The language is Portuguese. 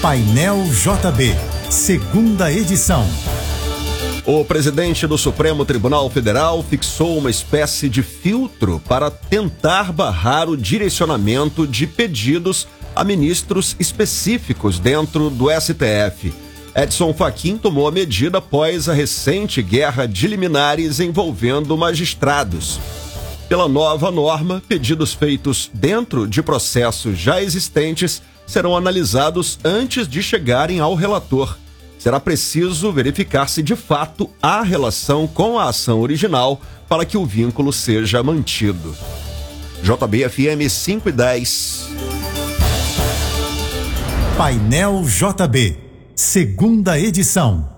Painel JB, segunda edição. O presidente do Supremo Tribunal Federal fixou uma espécie de filtro para tentar barrar o direcionamento de pedidos a ministros específicos dentro do STF. Edson Fachin tomou a medida após a recente guerra de liminares envolvendo magistrados. Pela nova norma, pedidos feitos dentro de processos já existentes serão analisados antes de chegarem ao relator. Será preciso verificar se de fato há relação com a ação original para que o vínculo seja mantido. JB-FM 5:10. Painel JB, segunda edição.